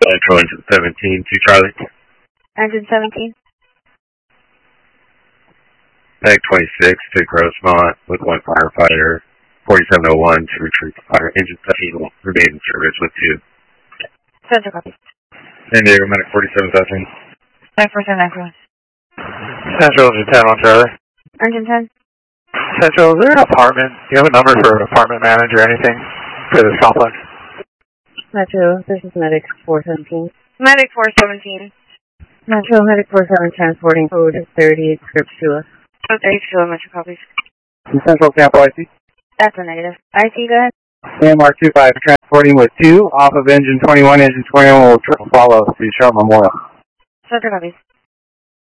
Central Engine 17 to Charlie. Engine 17. Peg 26 to Grossmont with one firefighter. 4701 to retrieve the fire. Engine 17 will remain in service with 2. Central copy. San Diego Medic 47,000. 94791. Central Engine 10 on Charlie. Engine 10. Central, is there an apartment? Do you have a number for an apartment manager or anything for this complex? Metro, this is Medic 417. Medic 417. Metro, Medic 47 transporting code 30 script to us. Code 30 Metro copies. Central sample IC. That's a negative. IC, go ahead. AMR 25 transporting with 2 off of engine 21. Engine 21 will follow to Charlotte Memorial. Central copies.